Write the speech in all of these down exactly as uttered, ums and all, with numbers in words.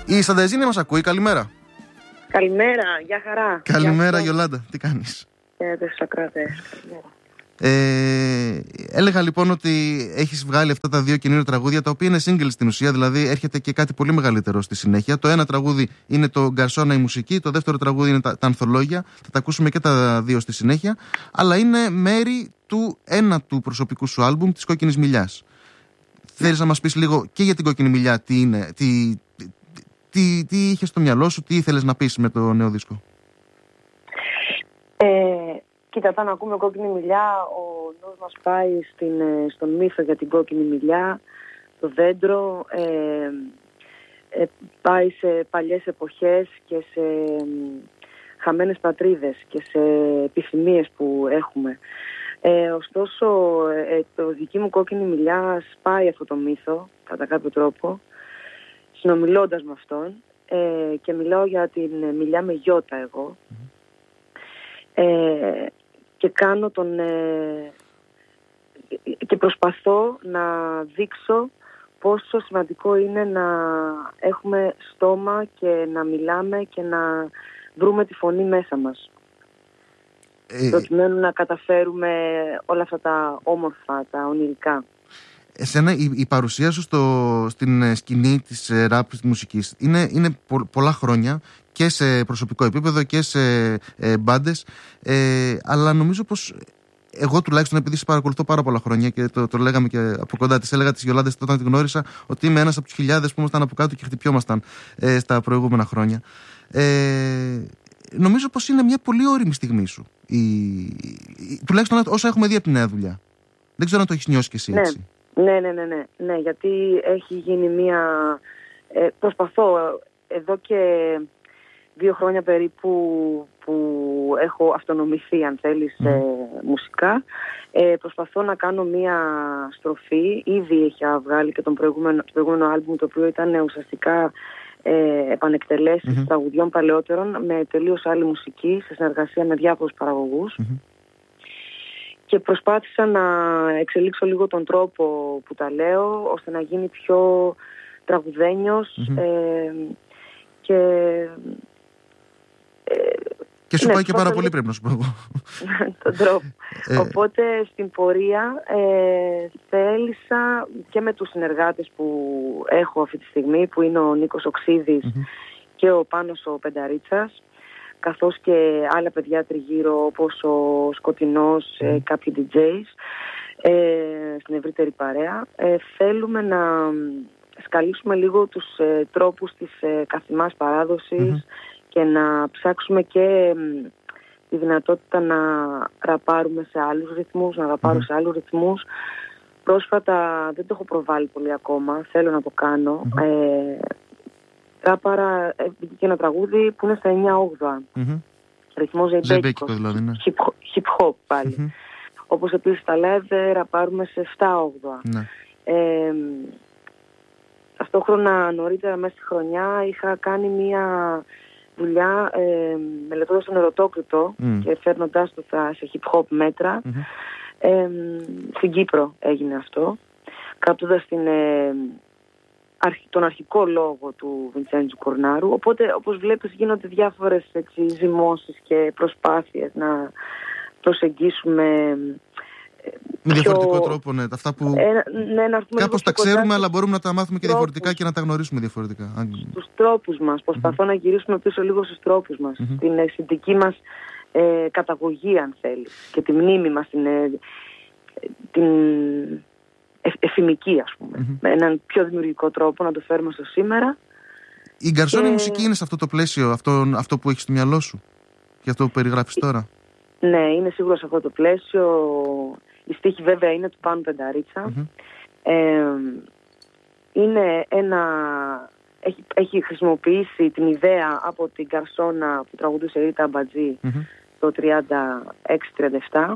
Η Σαντεζίνη μας ακούει, καλημέρα. Καλημέρα, γεια χαρά. Καλημέρα Γιολάντα, τι κάνεις? Χαίρετε στους ακροατές, καλημέρα. Ε, έλεγα λοιπόν ότι έχεις βγάλει αυτά τα δύο καινούργια τραγούδια, τα οποία είναι singles στην ουσία, δηλαδή έρχεται και κάτι πολύ μεγαλύτερο στη συνέχεια. Το ένα τραγούδι είναι το Γκαρσόνα η μουσική, το δεύτερο τραγούδι είναι τα, τα ανθολόγια. Θα τα ακούσουμε και τα δύο στη συνέχεια. Αλλά είναι μέρη του ένα του προσωπικού σου άλμπουμ, της Κόκκινης Μιλιάς. Θέλεις να μας πεις λίγο και για την Κόκκινη Μιλιά, τι είναι, τι, τι, τι, τι είχες στο μυαλό σου, τι ήθελες να πεις με το νέο δίσκο? Ε, κοίτα, όταν ακούμε Κόκκινη Μιλιά, ο νους μας πάει στην, στον μύθο για την Κόκκινη Μιλιά, το δέντρο, ε, ε, πάει σε παλιές εποχές και σε ε, χαμένες πατρίδες και σε επιθυμίες που έχουμε. Ε, ωστόσο, ε, το δική μου Κόκκινη Μιλιά σπάει αυτό το μύθο, κατά κάποιο τρόπο, συνομιλώντας με αυτόν, ε, και μιλάω για την Μιλιά με γιώτα εγώ. Ε, και κάνω τον ε, και προσπαθώ να δείξω πόσο σημαντικό είναι να έχουμε στόμα και να μιλάμε και να βρούμε τη φωνή μέσα μας, ε, προκειμένου να καταφέρουμε όλα αυτά τα όμορφα, τα ονειρικά. Εσένα η, η παρουσία σου στο, στην σκηνή της ραπ, της μουσικής είναι, είναι πο, πολλά χρόνια και σε προσωπικό επίπεδο και σε ε, μπάντες, ε, αλλά νομίζω πως εγώ τουλάχιστον, επειδή σε παρακολουθώ πάρα πολλά χρόνια και το, το λέγαμε και από κοντά, της έλεγα της Γιολάντας όταν την γνώρισα ότι είμαι ένας από τους χιλιάδες που ήμασταν από κάτω και χτυπιόμασταν ε, στα προηγούμενα χρόνια. Ε, νομίζω πως είναι μια πολύ ώριμη στιγμή σου, η, η, τουλάχιστον όσα έχουμε δει από τη νέα δουλειά. Δεν ξέρω αν το έχεις νιώσει κι εσύ έτσι. Ναι, ναι, ναι, ναι, ναι, γιατί έχει γίνει μία... Ε, προσπαθώ εδώ και δύο χρόνια περίπου που έχω αυτονομηθεί, αν θέλεις, mm. ε, μουσικά. Ε, προσπαθώ να κάνω μία στροφή. Ήδη είχα βγάλει και τον προηγούμενο, το προηγούμενο άλμπουμ, το οποίο ήταν ουσιαστικά ε, επανεκτελέσεις mm-hmm. τραγουδιών παλαιότερων με τελείως άλλη μουσική, σε συνεργασία με διάφορους παραγωγούς. Mm-hmm. Και προσπάθησα να εξελίξω λίγο τον τρόπο που τα λέω, ώστε να γίνει πιο τραγουδένιος mm-hmm. ε, και... Ε, και σου ναι, πάει και πάρα πολύ, πρέπει να σου πω εγώ. Τον τρόπο. ε, Οπότε στην πορεία ε, θέλησα και με τους συνεργάτες που έχω αυτή τη στιγμή, που είναι ο Νίκος Οξίδης mm-hmm. και ο Πάνος ο Πενταρίτσας, καθώς και άλλα παιδιά τριγύρω όπως ο Σκοτεινός, mm. ε, κάποιοι ντι τζέις, ε, στην ευρύτερη παρέα. Ε, θέλουμε να σκαλίσουμε λίγο τους ε, τρόπους της ε, καθημάς παράδοσης mm-hmm. και να ψάξουμε και ε, τη δυνατότητα να ραπάρουμε σε άλλους ρυθμούς, να ραπάρω mm-hmm. σε άλλους ρυθμούς. Πρόσφατα δεν το έχω προβάλει πολύ ακόμα, θέλω να το κάνω. Mm-hmm. Ε, Ράπαρα, βγήκε ένα τραγούδι που είναι στα εννιά όγδοα. Mm-hmm. Ρυθμός ζεϊμπέκικος, δηλαδή, ναι. hip hop πάλι. Mm-hmm. Όπως επίσης τα live ραπάρουμε σε επτά όγδοα. Mm-hmm. Ε, ταυτόχρονα νωρίτερα μέσα στη χρονιά είχα κάνει μια δουλειά ε, μελετώντας τον Ερωτόκριτο mm. και φέρνοντάς το σε hip hop μέτρα. Mm-hmm. Ε, στην Κύπρο έγινε αυτό, κρατώντας την... Ε, τον αρχικό λόγο του Βιντσέντζου Κορνάρου. Οπότε, όπως βλέπεις, γίνονται διάφορες έτσι, ζυμώσεις και προσπάθειες να προσεγγίσουμε με διαφορετικό πιο... τρόπο, ναι. Αυτά που ε, ναι, να κάπως τα ξέρουμε, αλλά μπορούμε να τα μάθουμε και τρόπους. διαφορετικά και να τα γνωρίσουμε διαφορετικά. Στους τρόπους μας. Προσπαθώ mm-hmm. να γυρίσουμε πίσω λίγο στους τρόπους μας. Mm-hmm. Την αισθητική μας ε, καταγωγή, αν θέλεις. Και τη μνήμη μας, την... Ε, την εφημική, ας πούμε, mm-hmm. με έναν πιο δημιουργικό τρόπο να το φέρουμε στο σήμερα. Η Γκαρσόνα και... η μουσική είναι σε αυτό το πλαίσιο, αυτό, αυτό που έχεις στο μυαλό σου και αυτό που περιγράφεις τώρα? Ναι, είναι σίγουρα σε αυτό το πλαίσιο. Η στίχη βέβαια είναι του Πάνου Πενταρίτσα. Mm-hmm. Ε, είναι ένα... Έχει, έχει χρησιμοποιήσει την ιδέα από την Γκαρσόνα που τραγουδούσε η Ρίτα Αμπατζή mm-hmm. το τριάντα έξι τριάντα επτά.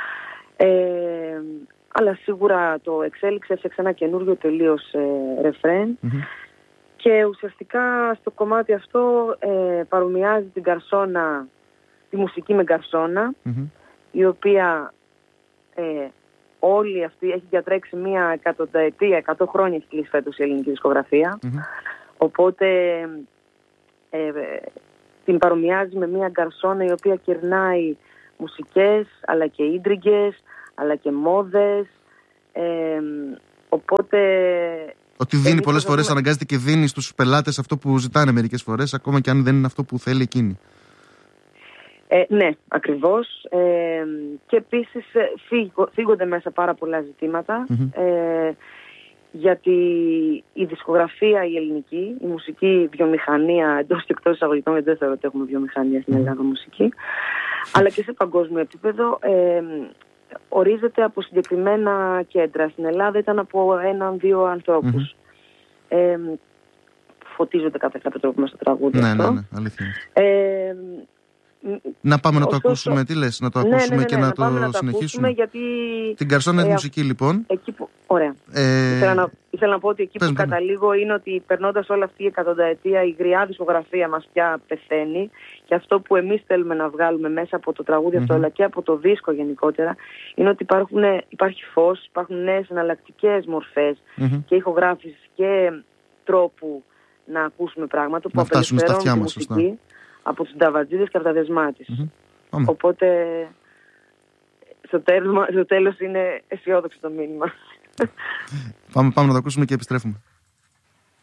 Ε, αλλά σίγουρα το εξέλιξε, έφτιαξε ένα καινούριο τελείως ε, ρεφρέν mm-hmm. και ουσιαστικά στο κομμάτι αυτό ε, παρομοιάζει την Γκαρσόνα, τη μουσική με Γκαρσόνα mm-hmm. η οποία ε, όλη αυτή έχει διατρέξει μία εκατονταετία, εκατό χρόνια έχει κλείσει φέτος η ελληνική δισκογραφία mm-hmm. Οπότε ε, την παρομοιάζει με μια γκαρσόνα η οποία κερνάει μουσικές, αλλά και ίντριγκες, αλλά και μόδες. Ε, οπότε... Ότι δίνει πολλές φορές, δούμε... αναγκάζεται και δίνει στους πελάτες αυτό που ζητάνε μερικές φορές, ακόμα και αν δεν είναι αυτό που θέλει εκείνη. Ε, ναι, ακριβώς. Ε, και επίσης φύγονται μέσα πάρα πολλά ζητήματα, mm-hmm. ε, γιατί η δισκογραφία η ελληνική, η μουσική βιομηχανία, εντός και εκτός εισαγωγικών, γιατί δεν θεωρώ ότι έχουμε βιομηχανία στην Ελλάδα μουσική, αλλά και σε παγκόσμιο επίπεδο, ε, ορίζεται από συγκεκριμένα κέντρα. Στην Ελλάδα ήταν από έναν-δύο ανθρώπους. Mm-hmm. Ε, φωτίζονται κατά κάποιο τρόπο μέσα στο τραγούδι. Ναι, αυτό. ναι, ναι, αλήθεια. Ε, να πάμε να το ωστόσο, ακούσουμε, τι λες, να το ναι, ακούσουμε ναι, ναι, και ναι, να, να το να συνεχίσουμε. Το γιατί, την καρσόνα ε, μουσική λοιπόν. Εκεί που, ωραία. Ε, ήθελα, να, ήθελα να πω ότι εκεί που καταλήγω είναι ότι περνώντας όλη αυτή η εκατονταετία η γριά δισκογραφία μας πια πεθαίνει και αυτό που εμείς θέλουμε να βγάλουμε μέσα από το τραγούδι mm-hmm. αυτό αλλά και από το δίσκο γενικότερα είναι ότι υπάρχουν, υπάρχει φως, υπάρχουν νέες εναλλακτικές μορφές mm-hmm. και ηχογράφησης και τρόπου να ακούσουμε πράγματα που απελευθερώνουν τη μουσική σωστά. Από τους νταβατζίδες και από τα δεσμά της. Mm-hmm. Οπότε στο τέλος, στο τέλος είναι αισιόδοξο το μήνυμα. Πάμε, πάμε να το ακούσουμε και επιστρέφουμε.